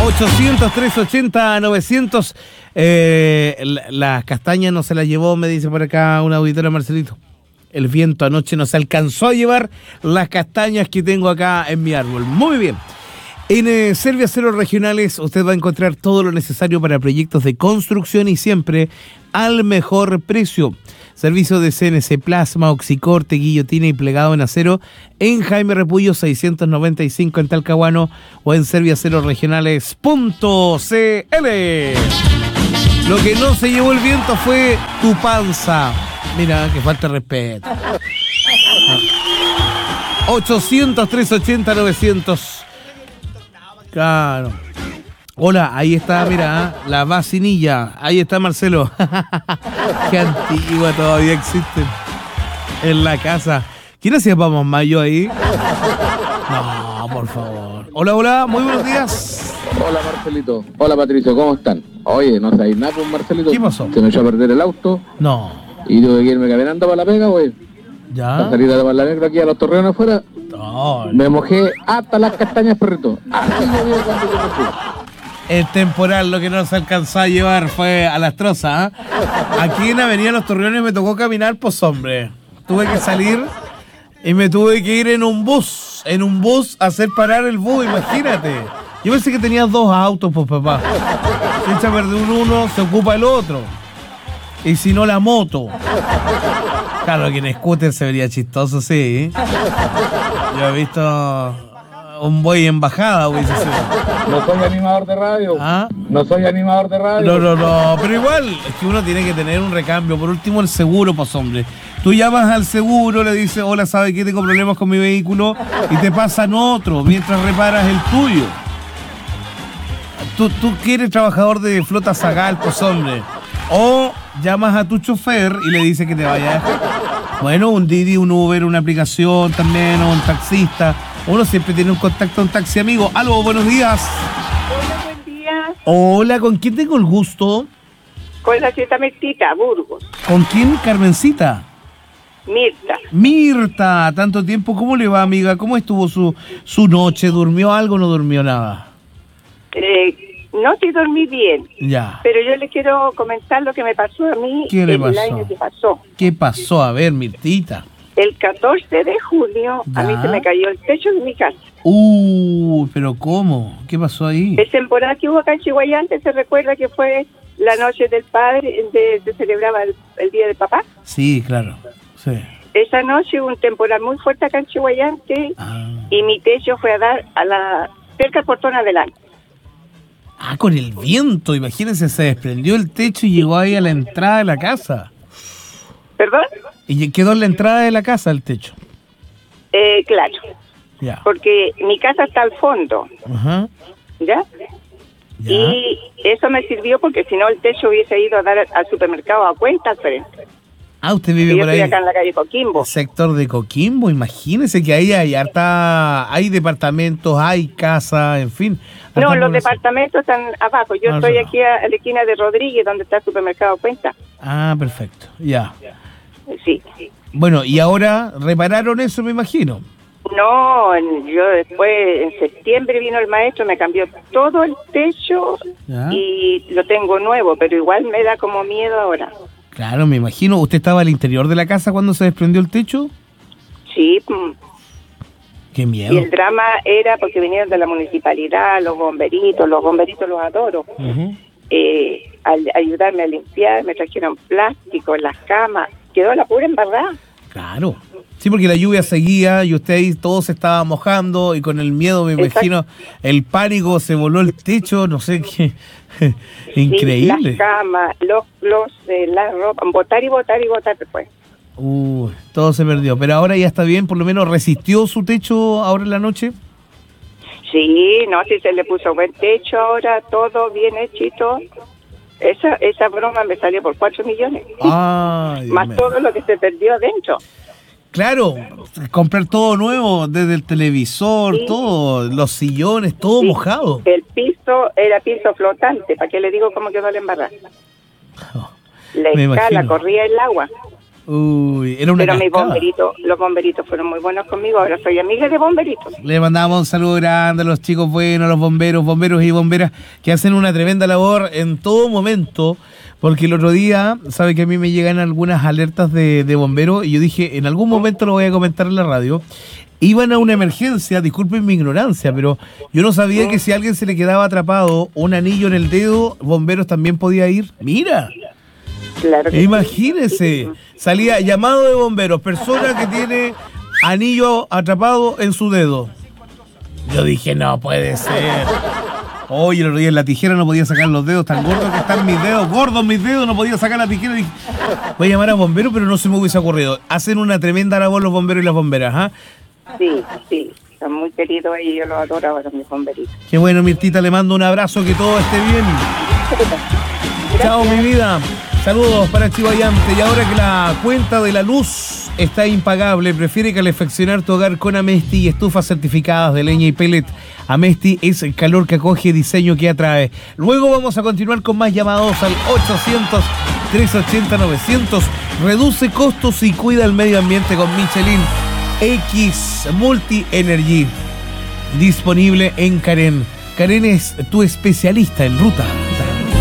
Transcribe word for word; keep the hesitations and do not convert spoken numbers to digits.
ochocientos, trescientos ochenta, novecientos. Eh, la- las castañas no se las llevó, me dice por acá un auditor, Marcelito. El viento anoche nos alcanzó a llevar las castañas que tengo acá en mi árbol. Muy bien. En eh, Serviaceros Regionales usted va a encontrar todo lo necesario para proyectos de construcción y siempre al mejor precio. Servicio de C N C Plasma, oxicorte, guillotina y plegado en acero en Jaime Repullo seiscientos noventa y cinco en Talcahuano o en serviaceros regionales punto c l. Lo que no se llevó el viento fue tu panza. Mira, que falta de respeto. ochocientos, trescientos ochenta, novecientos. Claro. Hola, ahí está, mira, la vacinilla. Ahí está Marcelo. Qué antigua, todavía existe. En la casa. ¿Quién hacía Vamos Mayo ahí? No, por favor. Hola, hola, muy buenos días. Hola Marcelito, hola Patricio, ¿cómo están? Oye, no sabéis nada con Marcelito. ¿Qué pasó? Se me echó a perder el auto No. y tuve que irme caminando para la pega, güey. ¿Ya? Para salir a tomar la negra aquí a los torreones afuera. No. Me mojé hasta las castañas, perrito. Así llovió cuando yo me fui. El temporal, lo que no se alcanzó a llevar fue a las trozas. ¿Eh? Aquí en Avenida Los Torreones me tocó caminar, pues hombre. Tuve que salir y me tuve que ir en un bus. En un bus a hacer parar el bus, imagínate. Yo pensé que tenías dos autos, pues papá. Se echa a perder un uno, se ocupa el otro. Y si no, la moto. Claro que en scooter se vería chistoso, sí. Yo he visto un buey en bajada, hubiese sido. No soy animador de radio. ¿Ah? No soy animador de radio. No, no, no, pero igual es que uno tiene que tener un recambio. Por último, el seguro, pues hombre. Tú llamas al seguro, le dices, hola, ¿sabe qué? Tengo problemas con mi vehículo, y te pasan otro mientras reparas el tuyo. Tú, tú que eres trabajador de flota Zagal, pues hombre. O llamas a tu chofer y le dices que te vaya a dejar. Bueno, un Didi, un Uber, una aplicación también, o un taxista. Uno siempre tiene un contacto, un taxi amigo. Aló, buenos días. Hola, buen día. Hola, ¿con quién tengo el gusto? Con la señorita Mirtita, Burgos. ¿Con quién, Carmencita? Mirta. Mirta, tanto tiempo, ¿cómo le va, amiga? ¿Cómo estuvo su, su noche? ¿Durmió algo o no durmió nada? Eh, no te dormí bien, Ya. pero yo le quiero comentar lo que me pasó a mí ¿Qué le el pasó? año que pasó. ¿Qué pasó? A ver, Mirtita. El catorce de junio a mí Ya. se me cayó el techo de mi casa. Uh, pero ¿cómo? ¿Qué pasó ahí? El temporal que hubo acá en Chihuahua antes, ¿se recuerda que fue la noche del padre, de, se celebraba el, el Día del Papá? Sí, claro. Sí. Esa noche hubo un temporal muy fuerte acá en Chihuahua antes Ah. y mi techo fue a dar a la cerca del portón adelante. Ah, con el viento, imagínense, se desprendió el techo y llegó ahí a la entrada de la casa. ¿Perdón? Y quedó en la entrada de la casa el techo. Eh, claro. Ya. Porque mi casa está al fondo, Ajá. ¿ya? Ya. Y eso me sirvió porque si no el techo hubiese ido a dar al supermercado a cuenta al frente. Ah, usted vive Y yo por estoy ahí. acá en la calle Coquimbo. Sector de Coquimbo, imagínese que ahí hay harta, hay departamentos, hay casa, en fin. harta No, los población. departamentos están abajo. Yo Ah, estoy no. aquí a, a la esquina de Rodríguez, donde está el supermercado a cuenta. Ah, perfecto, ya. Sí. Bueno, y ahora repararon eso, me imagino. No, en- yo después, en septiembre vino el maestro, me cambió todo el techo Ya. y lo tengo nuevo, pero igual me da como miedo ahora. Claro, me imagino. ¿Usted estaba al interior de la casa cuando se desprendió el techo? Sí, mm. Qué Y miedo. el drama era porque vinieron de la municipalidad, los bomberitos, los bomberitos los adoro, Ujú. eh, al ayudarme a limpiar, me trajeron plástico en las camas, quedó la pura embarrada. Claro. Sí, porque la lluvia seguía y usted ahí todo se estaba mojando y con el miedo, me Exacto. imagino, el pánico, se voló el techo, no sé qué. Sí, Increíble. las camas, los, los, eh, la ropa, botar y botar y botar después. Uy, todo se perdió. Pero ahora ya está bien, por lo menos resistió su techo ahora en la noche. Sí, no, si se le puso buen techo ahora, todo bien hechito. Esa esa broma me salió por cuatro millones. Ay, Dios Más mío. todo lo que se perdió adentro. Claro, comprar todo nuevo, desde el televisor, Sí. todo, los sillones, todo Sí. mojado. El piso era piso flotante, ¿para qué le digo cómo quedó la embarrada? La Me escala imagino. corría el agua. Uy, era una Pero mis cascada. bomberitos, los bomberitos fueron muy buenos conmigo, ahora soy amiga de bomberitos. Le mandamos un saludo grande a los chicos buenos, a los bomberos, bomberos y bomberas que hacen una tremenda labor en todo momento, porque el otro día, sabe que a mí me llegan algunas alertas de, de bomberos y yo dije, en algún momento lo voy a comentar en la radio. Iban a una emergencia, disculpen mi ignorancia, pero yo no sabía que si a alguien se le quedaba atrapado un anillo en el dedo, bomberos también podía ir. Mira. Claro que Imagínese, salía llamado de bomberos, persona que tiene anillo atrapado en su dedo. Yo dije, no puede ser. Oye, el otro día en la tijera no podía sacar los dedos, tan gordos que están mis dedos, gordos mis dedos, no podía sacar la tijera. Dije, voy a llamar a bomberos, pero no se me hubiese ocurrido. Hacen una tremenda labor los bomberos y las bomberas, ¿ah? Sí, sí, están muy queridos y yo los adoro ahora, mis bomberitos. Qué bueno, Mirtita, le mando un abrazo, que todo esté bien. Chao, mi vida. Saludos para Chivayante. Y ahora que la cuenta de la luz está impagable, prefiere calefaccionar tu hogar con Amesti y estufas certificadas de leña y pellet. Amesti es el calor que acoge, diseño que atrae. Luego vamos a continuar con más llamados al ochocientos, trescientos ochenta, novecientos. Reduce costos y cuida el medio ambiente con Michelin X Multi Energy. Disponible en Karen. Karen es tu especialista en ruta.